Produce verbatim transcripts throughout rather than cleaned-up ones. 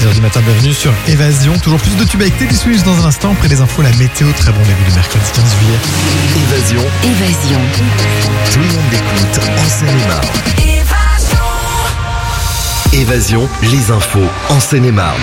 six heures du matin, bienvenue sur Évasion. Toujours plus de tubes avec Teddy Swims dans un instant. Après les infos, la météo, très bon début de mercredi quinze juillet. Évasion. Évasion. Tout le monde l'écoute en Seine-et-Marne. Évasion, les infos en Seine-et-Marne.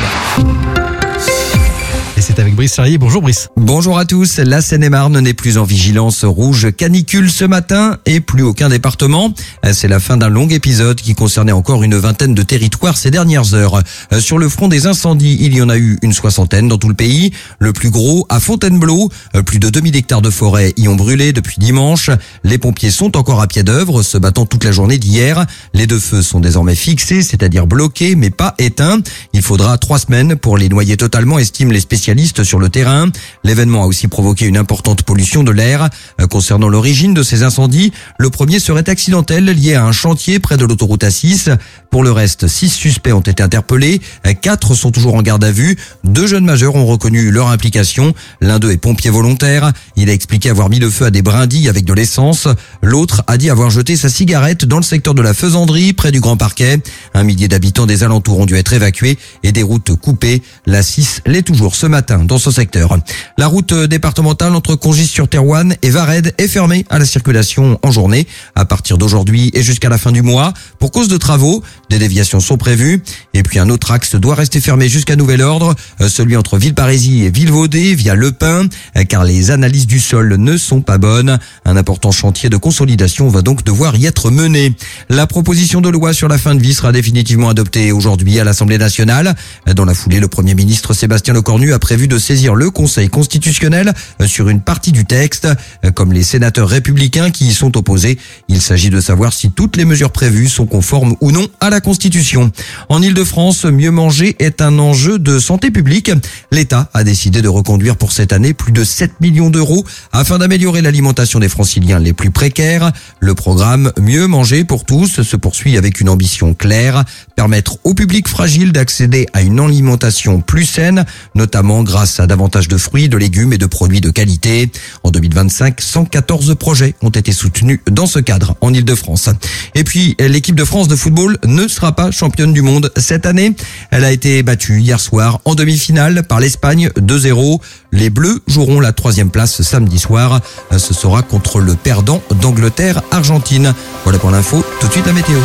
Et c'est avec Brice Charrier. Bonjour Brice. Bonjour à tous. La Seine-et-Marne n'est plus en vigilance rouge canicule ce matin et plus aucun département. C'est la fin d'un long épisode qui concernait encore une vingtaine de territoires ces dernières heures. Sur le front des incendies, il y en a eu une soixantaine dans tout le pays. Le plus gros à Fontainebleau. Plus de deux mille hectares de forêt y ont brûlé depuis dimanche. Les pompiers sont encore à pied d'œuvre, se battant toute la journée d'hier. Les deux feux sont désormais fixés, c'est-à-dire bloqués mais pas éteints. Il faudra trois semaines pour les noyer totalement, estiment les spécialistes sur le terrain. L'événement a aussi provoqué une importante pollution de l'air. Concernant l'origine de ces incendies, le premier serait accidentel, lié à un chantier près de l'autoroute A six. Pour le reste, six suspects ont été interpellés. Quatre sont toujours en garde à vue. Deux jeunes majeurs ont reconnu leur implication. L'un d'eux est pompier volontaire. Il a expliqué avoir mis le feu à des brindilles avec de l'essence. L'autre a dit avoir jeté sa cigarette dans le secteur de la Faisanderie, près du Grand Parquet. Un millier d'habitants des alentours ont dû être évacués et des routes coupées. La six l'est toujours ce matin dans ce secteur. La route départementale entre Congis-sur-Thérouanne et Vared est fermée à la circulation en journée à partir d'aujourd'hui et jusqu'à la fin du mois pour cause de travaux. Des déviations sont prévues et puis un autre axe doit rester fermé jusqu'à nouvel ordre, celui entre Villeparisis et Villevaudée via Le Pin, car les analyses du sol ne sont pas bonnes. Un important chantier de consolidation va donc devoir y être mené. La proposition de loi sur la fin de vie sera définitivement adoptée aujourd'hui à l'Assemblée nationale. Dans la foulée, le Premier ministre Sébastien Lecornu a prévu de saisir le Conseil constitutionnel sur une partie du texte, comme les sénateurs républicains qui y sont opposés. Il s'agit de savoir si toutes les mesures prévues sont conformes ou non à la Constitution. En Ile-de-France, mieux manger est un enjeu de santé publique. L'État a décidé de reconduire pour cette année plus de sept millions d'euros afin d'améliorer l'alimentation des franciliens les plus précaires. Le programme Mieux manger pour tous se poursuit avec une ambition claire, permettre au public fragile d'accéder à une alimentation plus saine, notamment grâce à davantage de fruits, de légumes et de produits de qualité. En deux mille vingt-cinq, cent quatorze projets ont été soutenus dans ce cadre en Ile-de-France. Et puis, l'équipe de France de football ne sera pas championne du monde cette année. Elle a été battue hier soir en demi-finale par l'Espagne deux zéro. Les Bleus joueront la troisième place samedi soir. Ce sera contre le perdant d'Angleterre-Argentine. Voilà pour l'info. Tout de suite la météo.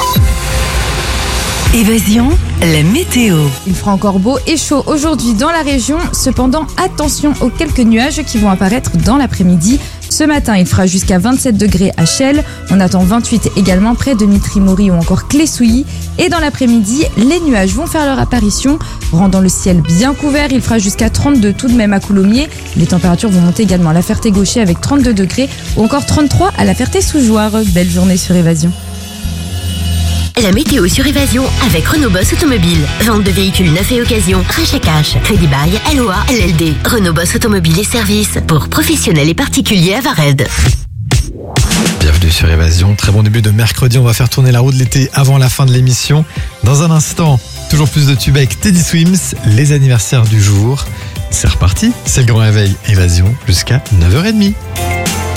Évasion, la météo. Il fera encore beau et chaud aujourd'hui dans la région. Cependant, attention aux quelques nuages qui vont apparaître dans l'après-midi. Ce matin, il fera jusqu'à vingt-sept degrés à Chelles. On attend vingt-huit également près de Mitry-Mory ou encore Clé-Souilly. Et dans l'après-midi, les nuages vont faire leur apparition, rendant le ciel bien couvert. Il fera jusqu'à trente-deux tout de même à Coulommiers. Les températures vont monter également à la Ferté-Gaucher avec trente-deux degrés ou encore trente-trois à la Ferté-Sous-Jouarre. Belle journée sur Évasion. La météo sur Évasion avec Renault Boss Automobile. Vente de véhicules neufs et occasion, rachat cash, crédit bail, L O A, L L D. Renault Boss Automobile et services pour professionnels et particuliers à Vared. Bienvenue sur Évasion. Très bon début de mercredi. On va faire tourner la roue de l'été avant la fin de l'émission. Dans un instant, toujours plus de tubes avec Teddy Swims, les anniversaires du jour. C'est reparti. C'est le grand réveil Évasion jusqu'à neuf heures trente.